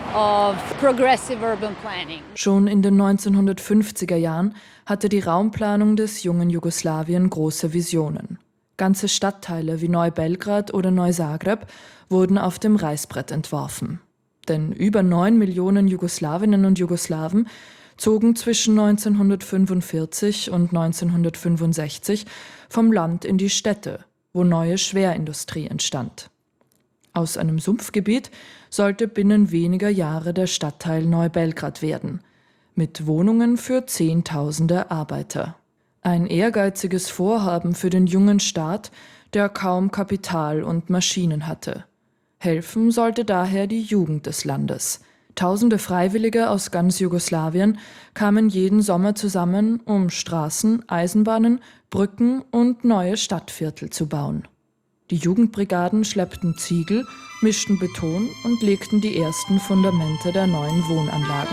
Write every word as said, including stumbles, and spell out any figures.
of progressive urban planning. Schon in den neunzehnhundertfünfziger Jahren hatte die Raumplanung des jungen Jugoslawien große Visionen. Ganze Stadtteile wie Neu-Belgrad oder Neu-Zagreb wurden auf dem Reißbrett entworfen. Denn über neun Millionen Jugoslawinnen und Jugoslawen zogen zwischen neunzehnhundertfünfundvierzig und neunzehnhundertfünfundsechzig vom Land in die Städte, wo neue Schwerindustrie entstand. Aus einem Sumpfgebiet sollte binnen weniger Jahre der Stadtteil Neu-Belgrad werden, mit Wohnungen für Zehntausende Arbeiter. Ein ehrgeiziges Vorhaben für den jungen Staat, der kaum Kapital und Maschinen hatte. Helfen sollte daher die Jugend des Landes. Tausende Freiwillige aus ganz Jugoslawien kamen jeden Sommer zusammen, um Straßen, Eisenbahnen, Brücken und neue Stadtviertel zu bauen. Die Jugendbrigaden schleppten Ziegel, mischten Beton und legten die ersten Fundamente der neuen Wohnanlagen.